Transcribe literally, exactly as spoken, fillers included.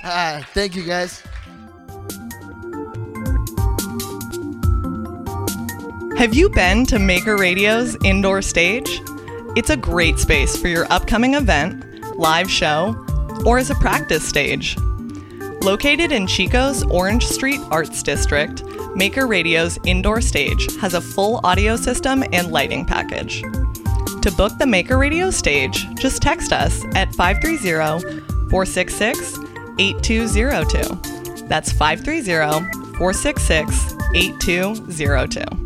Ah, thank you, guys. Have you been to Maker Radio's indoor stage? It's a great space for your upcoming event, live show, or as a practice stage. Located in Chico's Orange Street Arts District, Maker Radio's indoor stage has a full audio system and lighting package. To book the Maker Radio stage, just text us at five three zero, four six six, eight two zero two. That's five three zero, four six six, eight two zero two.